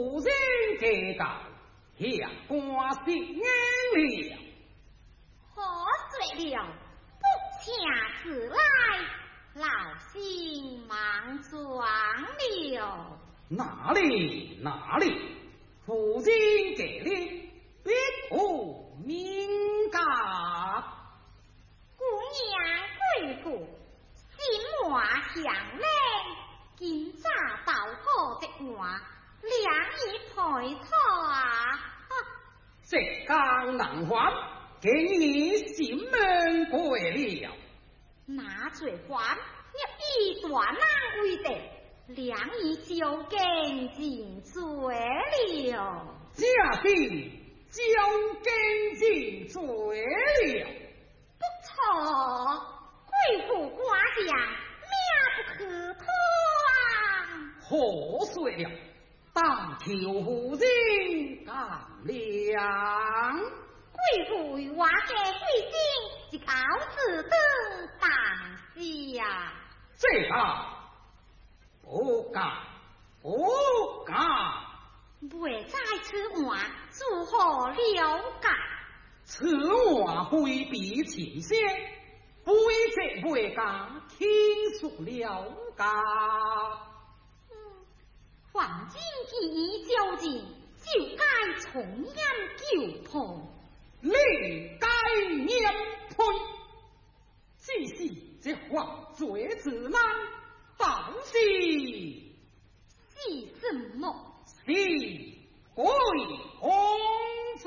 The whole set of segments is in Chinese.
夫人给告向官司眼了， 何遂了？不请自来，老身忙装了。 哪里？夫人给令，必不明告。 姑娘贵妇，心话响亮，今早到好的话，两已陪拖啊！ 石刚难还，给你心门贵了。 那罪还要以大难为敌，两已就更尽罪了。 假的就更尽罪了。 不错，贵妇寡家命不可脱啊！ 何遂了？当求夫人干粮。 贵妇与我家贵姓，即告辞等当下。 这个不敢。 未在此话，如何了解？ 此话非比前些，非这未敢听说了解。 黄金既已交尽，就该从严救痛。 另该念配，只是这犯罪之难，但是什么？ 是贵公子。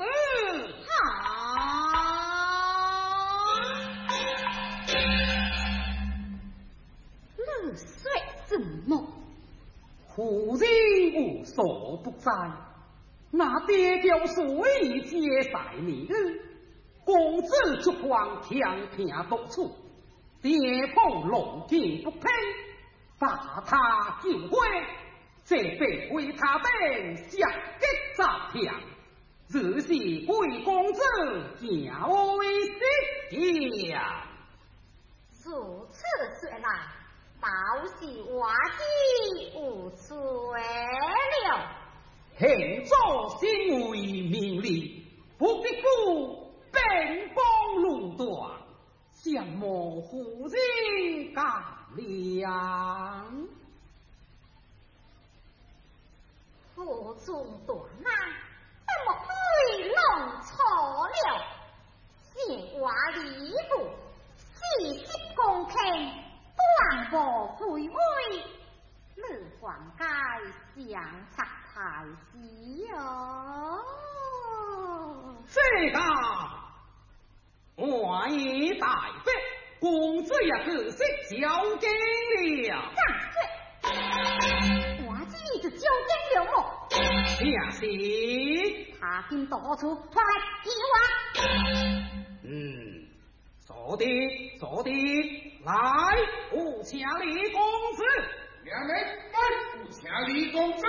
你说什么？ 夫人无所不在，那爹叫谁已接待你的？公子出荒强听督促，爹碰龙剑不配，把他救回，这被为他等下击诈骗，日是贵公子假为失家。 如此说来，倒是我的无罪了。 现作心为名利，不必顾奔波路段，向莫夫人干粮。 府中断难，怎么会弄错了？闲话离不，细细公卿，断无悔悔，你还该想察才是哦。 这个我已代笔，公子也仔细交给了。 我这就交给了我。 恰是他今到处传来计划。坐的，来，我请李公子。 两人来，我请李公子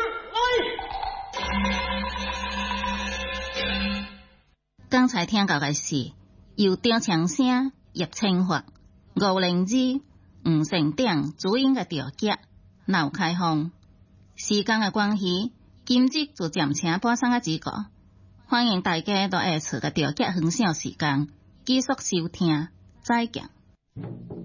来。刚才听到的是由张强生、叶清华、吴灵芝、吴成鼎主演的调剧闹开放。时间的关系，今集就暂且播送到这个。欢迎大家到下次的调剧分享时间继续收听，再见。